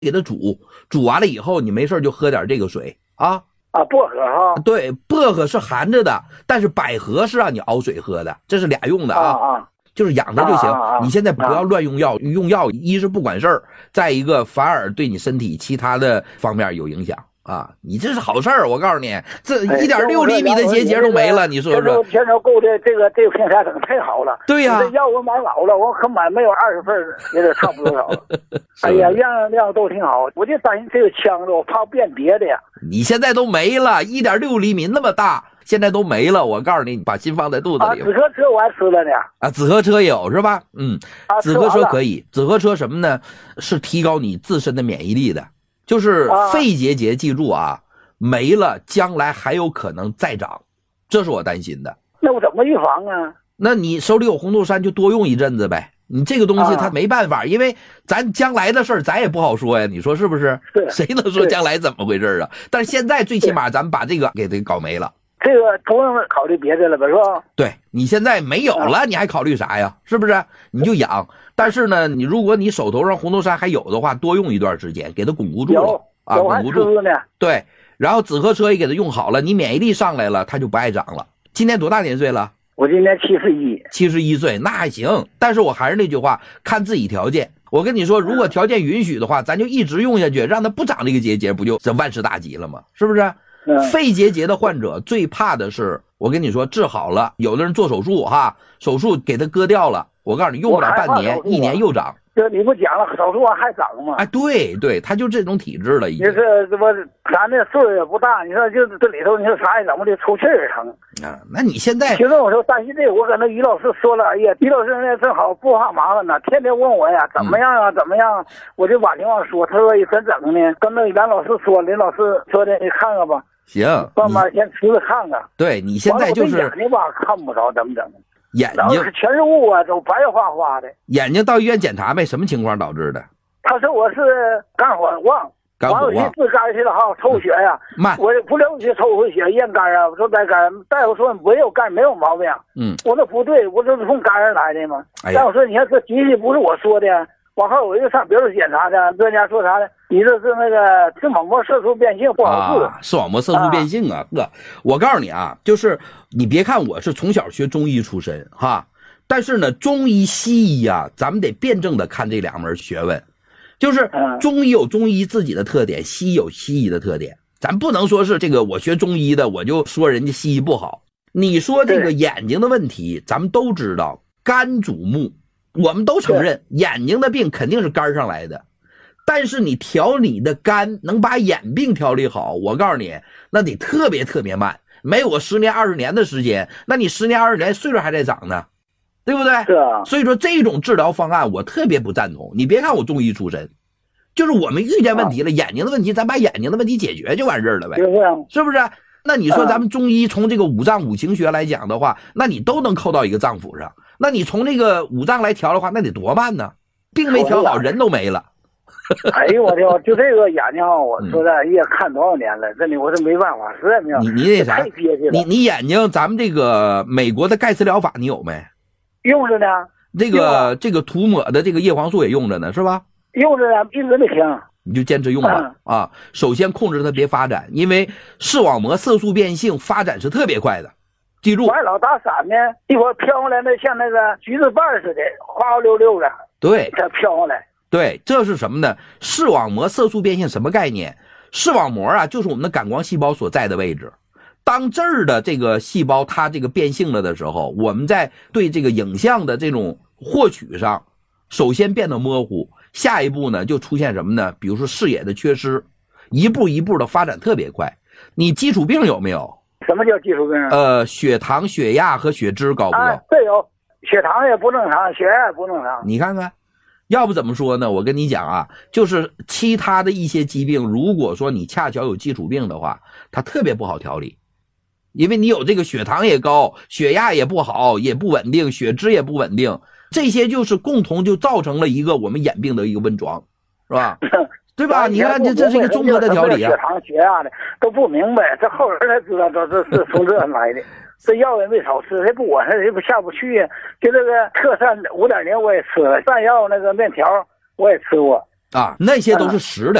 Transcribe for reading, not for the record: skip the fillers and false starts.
给它煮完了以后，你没事就喝点这个水啊。 薄荷哈。 对，薄荷是含着的，但是百合是让你熬水喝的，这是俩用的啊。就是养它就行。你现在不要乱用药，用药一是不管事儿，再一个反而对你身体其他的方面有影响啊。你这是好事儿，我告诉你，这1.6厘米的结节都没了，你说说。 天朝购的这个平台整太好了。 对呀。 这药我买老了，我可买没有20份也得差不多少了。哎呀，样样都挺好，我就担心这个腔子，我怕变别的呀。 你现在都没了，1.6厘米那么大。现在都没了，我告诉你，你把心放在肚子里。 紫河车我还吃了呢。 紫河车也有是吧？紫河车可以。紫河车什么呢？是提高你自身的免疫力的。就是肺结节，记住啊，没了将来还有可能再长，这是我担心的。 那我怎么预防啊？ 那你手里有红豆杉就多用一阵子呗。你这个东西它没办法，因为咱将来的事儿咱也不好说呀，你说是不是？谁能说将来怎么回事啊？但是现在最起码咱们把这个给它搞没了。 这个不用考虑别的了吧，是吧？ 对，你现在没有了，你还考虑啥呀？是不是？你就养。但是呢，如果你手头上红豆杉还有的话，多用一段时间，给它巩固住了啊，巩固住。对，然后紫河车也给它用好了，你免疫力上来了，它就不爱长了。今年多大年岁了？ 我今年71 岁，那还行。但是我还是那句话，看自己条件。我跟你说，如果条件允许的话，咱就一直用下去，让它不长这个结节，不就这万事大吉了吗？是不是？肺结节的患者最怕的是，我跟你说治好了，有的人做手术哈，手术给他割掉了，我告诉你用不了半年1年又长。 这你不讲了，手术还长吗？ 哎，对，他就这种体质了已经。 你说这不咱这岁数也不大，你说就这里头，你说啥也怎么的出气儿疼啊？那你现在其实我说担心这个，我跟那于老师说了，哎呀，于老师那正好不怕麻烦呢，天天问我呀，怎么样啊，怎么样？我就把情况说，他说怎整呢？跟那梁老师说，林老师说的，你看看吧。 行， 慢慢先吃着看看。 对，你现在就是眼睛吧看不着，怎么整？ 眼睛全是雾啊，都白花花的。 眼睛到医院检查没？什么情况导致的？ 他说我是肝火旺，完了自肝去了哈，抽血呀， 慢， 我不了解抽回血验肝啊，我说在肝，大夫说没有肝，没有毛病。我说不对，我这是从肝上来的嘛。大夫说你看这机器不是我说的。往后我又上别处检查去，专家说啥呢？你这是那个视网膜色素变性不好治。 视网膜色素变性啊，我告诉你啊，就是你别看我是从小学中医出身哈，但是呢，中医西医啊，咱们得辩证的看这两门学问。就是中医有中医自己的特点，西医有西医的特点。咱不能说是这个我学中医的，我就说人家西医不好。你说这个眼睛的问题，咱们都知道，肝主目。我们都承认眼睛的病肯定是肝上来的，但是你调你的肝能把眼病调理好，我告诉你那得特别特别慢，没有个10年20年的时间，那你10年20年岁数还在长呢，对不对？ 是啊。 所以说这种治疗方案我特别不赞同。你别看我中医出身，就是我们遇见问题了，眼睛的问题咱把眼睛的问题解决就完事了呗，是不是？那你说咱们中医从这个五脏五行学来讲的话，那你都能扣到一个脏腑上，那你从这个五脏来调的话，那得多慢呢？病没调好，人都没了。 哎呦我天，就这个眼睛我说的也看多少年了，真的我是没办法，实在没有。 你那啥，你眼睛咱们这个美国的盖茨疗法你有没？ 用着呢。 这个涂抹的这个叶黄素也用着呢，是吧？ 用着呢，一直没停。 你就坚持用吧啊！首先控制它别发展，因为视网膜色素变性发展是特别快的，记住。 完老打闪呢，一会儿飘过来那像那个橘子瓣似的，花花溜溜的。 对， 它飘过来。 对，这是什么呢？视网膜色素变性什么概念？视网膜啊，就是我们的感光细胞所在的位置。当这儿的这个细胞它这个变性了的时候，我们在对这个影像的这种获取上，首先变得模糊。下一步呢，就出现什么呢？比如说视野的缺失，一步一步的发展特别快。你基础病有没有？ 什么叫基础病？ 血糖、血压和血脂高不高？ 对，有。血糖也不正常，血压也不正常。 你看看，要不怎么说呢？我跟你讲啊，就是其他的一些疾病，如果说你恰巧有基础病的话，它特别不好调理，因为你有这个血糖也高，血压也不好，也不稳定，血脂也不稳定。这些就是共同就造成了一个我们眼病的一个温床，是吧？对吧？你看这是一个综合的调理啊。 血糖、血压的都不明白，这后人才知道这是从这来的。这药也没少吃，谁不管谁不下不去呀？就这个特膳5.0我也吃了，蘸药那个面条我也吃过， 啊，那些都是实的。